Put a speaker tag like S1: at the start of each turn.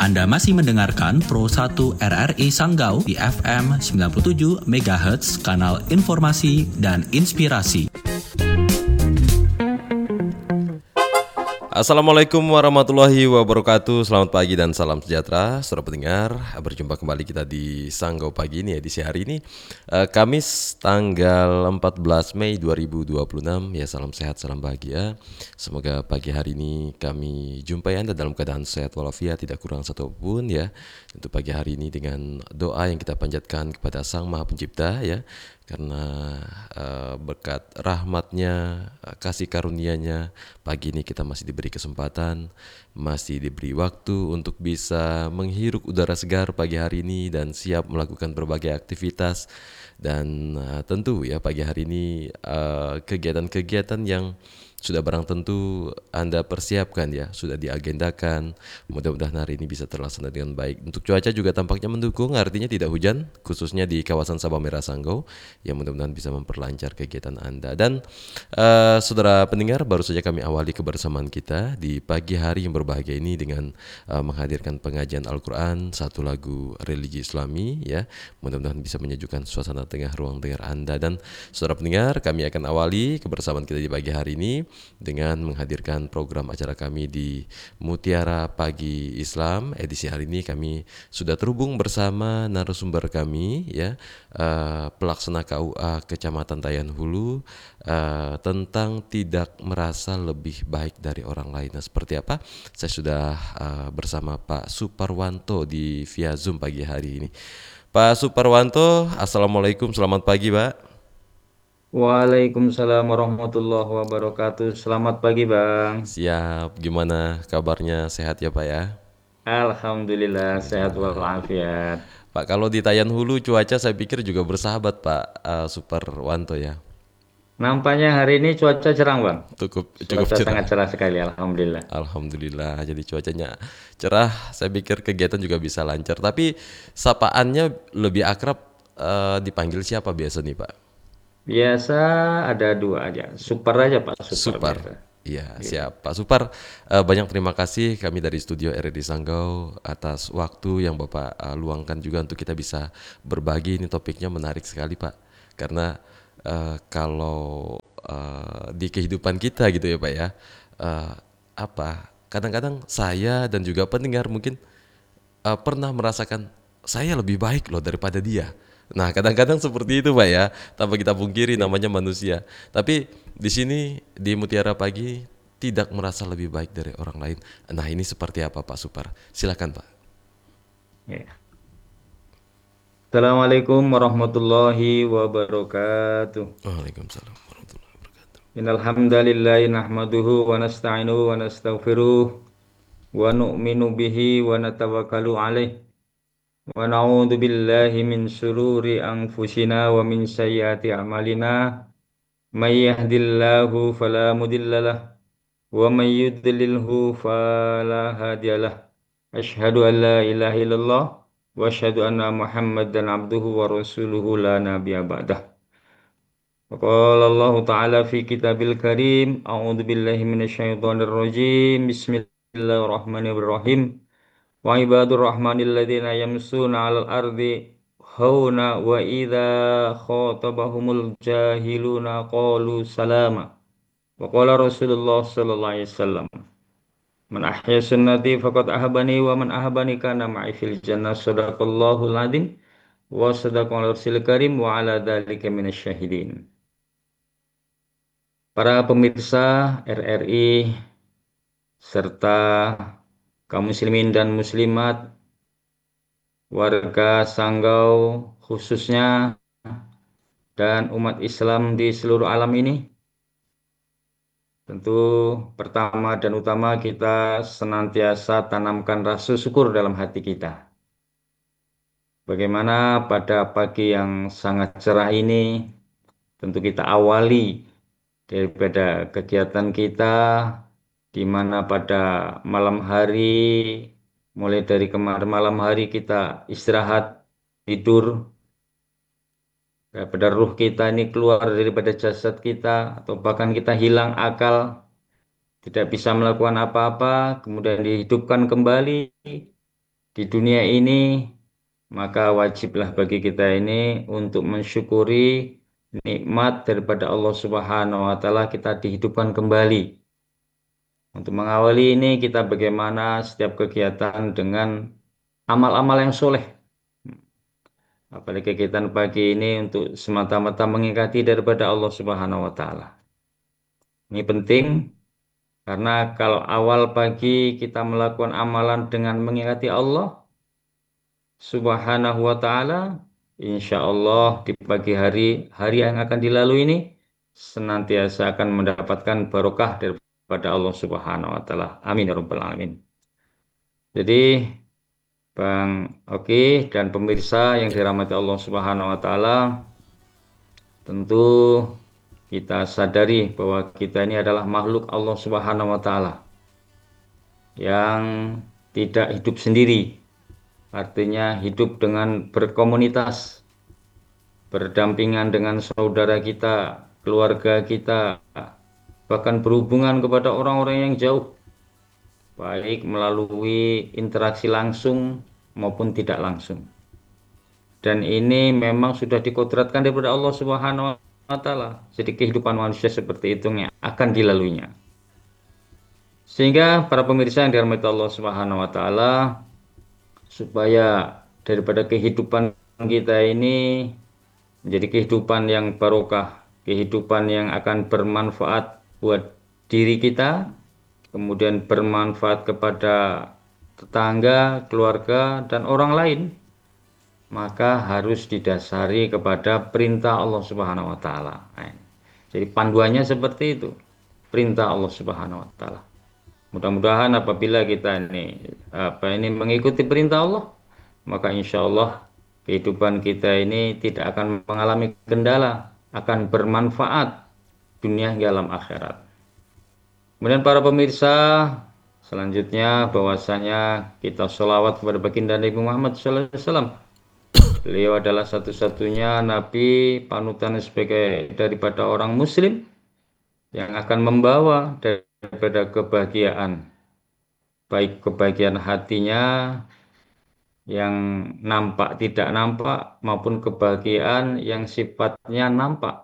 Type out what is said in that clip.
S1: Anda masih mendengarkan Pro 1 RRI Sanggau di FM 97 MHz, kanal informasi dan inspirasi.
S2: Assalamualaikum warahmatullahi wabarakatuh. Selamat pagi dan salam sejahtera saudara pendengar. Berjumpa kembali kita di Sanggau pagi ini, edisi hari ini Kamis tanggal 14 Mei 2026. Ya, salam sehat, salam bahagia. Semoga pagi hari ini kami jumpai Anda dalam keadaan sehat walafiat, tidak kurang satu pun ya. Tentu pagi hari ini dengan doa yang kita panjatkan kepada Sang Maha Pencipta ya, karena berkat rahmatnya, kasih karunia-Nya, pagi ini kita masih diberi kesempatan, masih diberi waktu untuk bisa menghirup udara segar pagi hari ini dan siap melakukan berbagai aktivitas. Dan tentu ya pagi hari ini kegiatan-kegiatan yang sudah barang tentu Anda persiapkan ya, sudah diagendakan. Mudah-mudahan hari ini bisa terlaksana dengan baik. Untuk cuaca juga tampaknya mendukung, artinya tidak hujan, khususnya di kawasan Sabah Merah Sanggau, yang mudah-mudahan bisa memperlancar kegiatan Anda. Dan saudara pendengar, baru saja kami awali kebersamaan kita di pagi hari yang berbahagia ini dengan menghadirkan pengajian Al-Quran, satu lagu religi Islami ya. Mudah-mudahan bisa menyejukkan suasana tengah ruang dengar Anda. Dan saudara pendengar, kami akan awali kebersamaan kita di pagi hari ini dengan menghadirkan program acara kami di Mutiara Pagi Islam. Edisi hari ini kami sudah terhubung bersama narasumber kami ya, pelaksana KUA Kecamatan Tayan Hulu, tentang tidak merasa lebih baik dari orang lain. Nah, seperti apa? Saya sudah bersama Pak Suparwanto di via Zoom pagi hari ini. Pak Suparwanto, Assalamualaikum, selamat pagi Pak.
S3: Waalaikumsalam warahmatullahi wabarakatuh. Selamat pagi, Bang.
S2: Siap, gimana kabarnya, sehat ya Pak ya?
S3: Alhamdulillah sehat
S2: Alhamdulillah.
S3: walafiat.
S2: Pak, kalau di Tayan Hulu cuaca saya pikir juga bersahabat Pak Suparwanto ya.
S3: Nampaknya hari ini cuaca cerah, Bang.
S2: Cukup
S3: Cuaca sangat
S2: cerah.
S3: cerah sekali, Alhamdulillah.
S2: Alhamdulillah, jadi cuacanya cerah. Saya pikir kegiatan juga bisa lancar. Tapi sapaannya lebih akrab, dipanggil siapa biasa nih Pak?
S3: Biasa ada dua aja. Super aja, Pak. Super
S2: Supar.
S3: biasa.
S2: Iya,
S3: Gitu.
S2: siap Pak Supar. Banyak terima kasih kami dari studio RRI Sanggau atas waktu yang Bapak luangkan juga untuk kita bisa berbagi. Ini topiknya menarik sekali Pak. Karena kalau di kehidupan kita gitu ya Pak ya, kadang-kadang saya dan juga pendengar mungkin pernah merasakan saya lebih baik loh daripada dia. Nah, kadang-kadang seperti itu Pak ya, tanpa kita pungkiri namanya manusia. Tapi di sini di Mutiara Pagi tidak merasa lebih baik dari orang lain. Nah, ini seperti apa Pak Supar? Silakan Pak.
S3: Ya. Assalamualaikum warahmatullahi wabarakatuh.
S2: Waalaikumsalam warahmatullahi wabarakatuh.
S3: Innal hamdalillahi nahmaduhu wa nasta'inuhu wa nastaghfiruh wa nu'minu bihi wa natawakkalu alaih. Wa na'udzu billahi min syururi anfusina wa min sayyiati a'malina. May yahdihillahu fala mudhillalah wa may yudlilhu fala hadiyalah. Asyhadu an la ilaha illallah wa asyhadu anna Muhammadan abduhu wa rasuluhu la nabiyya ba'dah. Wa qala Allah ta'ala fi kitabil karim, a'udzu billahi minasyaitonir rajim. Bismillahirrahmanirrahim. Wa ibadur rahmanil ladzina yamsuna 'alal ardi hauna wa idza khatabahumul jahiluna qalu salama. Wa qala Rasulullah sallallahu alaihi wasallam, man ahya sunnati faqad ahabani wa man ahabani kana ma'i fil jannah. Shadaqallahul adzim wa sadaqal rasul karim wa ala dzalika minasyahidin. Para pemirsa RRI serta kaum muslimin dan muslimat, warga Sanggau khususnya, dan umat Islam di seluruh alam ini. Tentu pertama dan utama kita senantiasa tanamkan rasa syukur dalam hati kita. Bagaimana pada pagi yang sangat cerah ini, tentu kita awali daripada kegiatan kita, di mana pada malam hari, mulai dari kemarin malam hari kita istirahat, tidur, daripada ruh kita ini keluar daripada jasad kita, atau bahkan kita hilang akal, tidak bisa melakukan apa-apa, kemudian dihidupkan kembali, di dunia ini, maka wajiblah bagi kita ini untuk mensyukuri nikmat daripada Allah Subhanahu wa taala kita dihidupkan kembali. Untuk mengawali ini kita bagaimana setiap kegiatan dengan amal-amal yang soleh. Apalagi kegiatan pagi ini untuk semata-mata mengingati daripada Allah Subhanahu wa taala. Ini penting karena kalau awal pagi kita melakukan amalan dengan mengingati Allah Subhanahu wa taala, insya Allah di pagi hari, hari yang akan dilalui ini senantiasa akan mendapatkan barokah daripada Allah Subhanahu wa taala. Amin ya rabbal alamin. Jadi Bang Oki dan pemirsa yang
S2: Ya.
S3: dirahmati Allah Subhanahu wa taala, tentu kita sadari bahwa kita ini adalah makhluk Allah Subhanahu wa taala yang tidak hidup sendiri. Artinya hidup dengan berkomunitas, berdampingan dengan saudara kita, keluarga kita, bahkan berhubungan kepada orang-orang yang jauh, baik melalui interaksi langsung maupun tidak langsung. Dan ini memang sudah dikodratkan daripada Allah Subhanahu wa taala. Jadi kehidupan manusia seperti itu yang akan dilaluinya. Sehingga para pemirsa yang dirahmati Allah Subhanahu wa taala, supaya daripada kehidupan kita ini menjadi kehidupan yang barokah, kehidupan yang akan bermanfaat buat diri kita, kemudian bermanfaat kepada tetangga, keluarga, dan orang lain, maka harus didasari kepada perintah Allah Subhanahu wa taala. Jadi panduannya seperti itu, perintah Allah Subhanahu wa taala. Mudah-mudahan apabila kita ini mengikuti perintah Allah, maka insya Allah kehidupan kita ini tidak akan mengalami kendala, akan bermanfaat dunia hingga alam akhirat. Kemudian para pemirsa, selanjutnya bahwasanya kita sholawat kepada baginda Nabi Muhammad SAW. Beliau adalah satu-satunya nabi panutan sebagai daripada orang muslim yang akan membawa daripada kebahagiaan, baik kebahagiaan hatinya yang nampak tidak nampak maupun kebahagiaan yang sifatnya nampak,